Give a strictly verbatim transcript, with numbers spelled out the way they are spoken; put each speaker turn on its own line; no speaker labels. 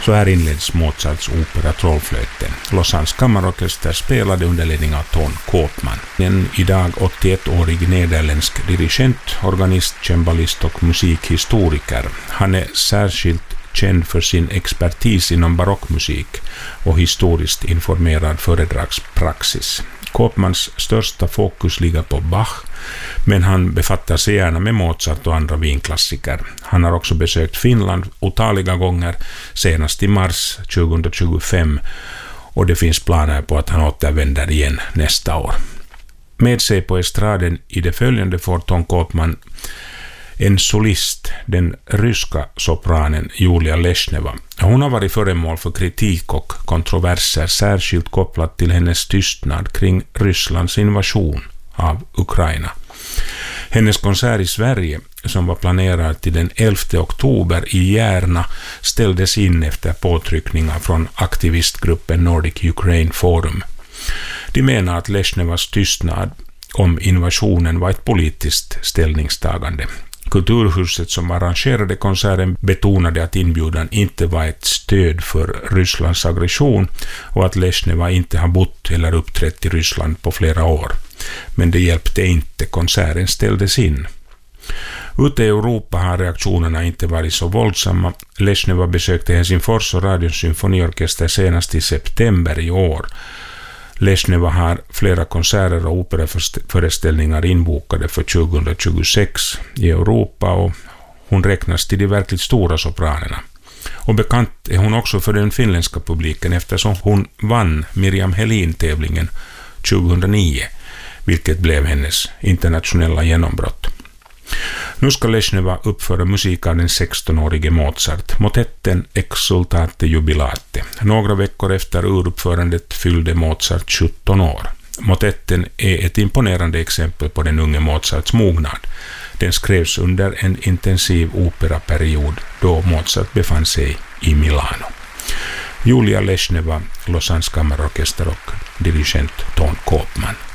Så här inleds Mozarts opera Trollflöjten. Lausannes kammarorkester spelade under ledning av Ton Koopman. En idag åttioettårig nederländsk dirigent, organist, cembalist och musikhistoriker. Han är särskilt känd för sin expertis inom barockmusik och historiskt informerad föredragspraxis. Koopmans största fokus ligger på Bach, men han befattar sig gärna med Mozart och andra vinklassiker. Han har också besökt Finland otaliga gånger, senast i mars tjugohundratjugofem, och det finns planer på att han återvänder igen nästa år. Med sig på estraden i det följande får Ton Koopman en solist, den ryska sopranen Julia Leshneva. Hon har varit föremål för kritik och kontroverser, särskilt kopplat till hennes tystnad kring Rysslands invasion av Ukraina. Hennes konsert i Sverige, som var planerad till den elfte oktober i Järna, ställdes in efter påtryckningar från aktivistgruppen Nordic Ukraine Forum. De menar att Leshnevas tystnad om invasionen var ett politiskt ställningstagande. Kulturhuset som arrangerade konserten betonade att inbjudan inte var ett stöd för Rysslands aggression och att Leshneva inte har bott eller uppträtt i Ryssland på flera år. Men det hjälpte inte, konserten ställdes in. Ute i Europa har reaktionerna inte varit så våldsamma. Leshneva besökte Helsingfors och Radions symfoniorkester senast i september i år. Leshneva har flera konserter och operaföreställningar inbokade för tjugohundratjugosex i Europa, och hon räknas till de verkligt stora sopranerna. Och bekant är hon också för den finländska publiken eftersom hon vann Miriam Helin-tävlingen tjugohundranio, vilket blev hennes internationella genombrott. Nu ska Leshneva uppföra musik av den sextonårige Mozart, motetten Exultate Jubilate. Några veckor efter uruppförandet fyllde Mozart sjutton år. Motetten är ett imponerande exempel på den unge Mozarts mognad. Den skrevs under en intensiv operaperiod då Mozart befann sig i Milano. Julia Leshneva, Lausannes kammarorkester och dirigent Ton Koopman.